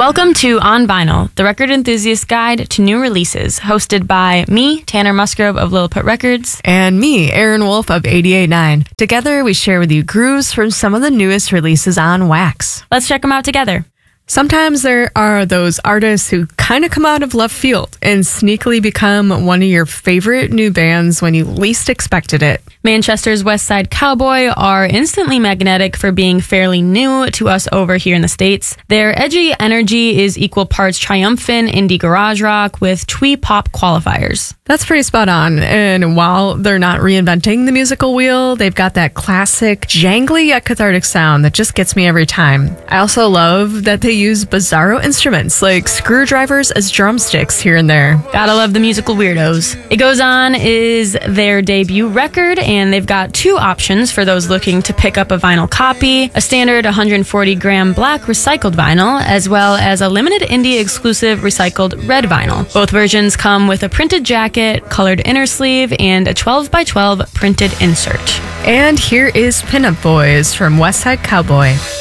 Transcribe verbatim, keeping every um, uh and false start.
Welcome to On Vinyl, the record enthusiast guide to new releases, hosted by me, Tanner Musgrove of Lilliput Records. And me, Aaron Wolf of eighty-eight point nine. Together, we share with you grooves from some of the newest releases on Wax. Let's check them out together. Sometimes there are those artists who kind of come out of left field and sneakily become one of your favorite new bands when you least expected it. Manchester's West Side Cowboy are instantly magnetic for being fairly new to us over here in the States. Their edgy energy is equal parts triumphant indie garage rock with twee pop qualifiers. That's pretty spot on. And while they're not reinventing the musical wheel, they've got that classic, jangly yet cathartic sound that just gets me every time. I also love that they use bizarro instruments like screwdrivers as drumsticks here and there. Gotta love the musical weirdos. It Goes On is their debut record, and they've got two options for those looking to pick up a vinyl copy: a standard one hundred forty gram black recycled vinyl, as well as a limited indie exclusive recycled red vinyl. Both versions come with a printed jacket, colored inner sleeve, and a twelve by twelve printed insert. And here is Pinup Boys from West Side Cowboy.